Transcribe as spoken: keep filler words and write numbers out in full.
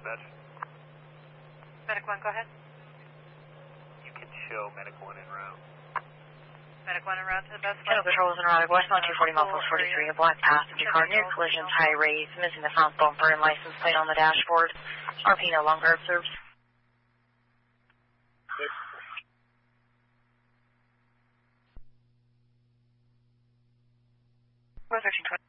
dispatch. Medic one, go ahead. You can show Medic one en route. Medic one en route to the best. Channel Patrol is en route westbound two forty miles forty-three. A black passenger car near collisions, high raise, missing the front bumper and license plate on the dashboard. R P no longer observed. We're thirteen twenty.